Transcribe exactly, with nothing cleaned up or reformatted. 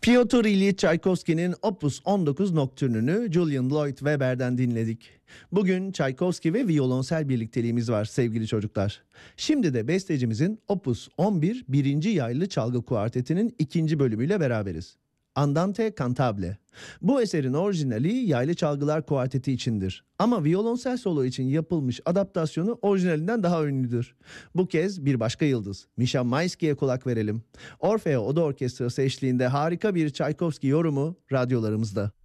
Pyotr İlyich Çaykovski'nin Opus on dokuz Nocturne'ünü Julian Lloyd Webber'den dinledik. Bugün Çaykovski ve violonsel birlikteliğimiz var sevgili çocuklar. Şimdi de bestecimizin Opus on bir birinci yaylı çalgı kuartetinin ikinci bölümüyle beraberiz. Andante Cantabile. Bu eserin orijinali yaylı çalgılar kuarteti içindir. Ama violonsel solo için yapılmış adaptasyonu orijinalinden daha ünlüdür. Bu kez bir başka yıldız, Misha Mayski'ye kulak verelim. Orfeo Oda Orkestrası eşliğinde harika bir Çaykovski yorumu radyolarımızda.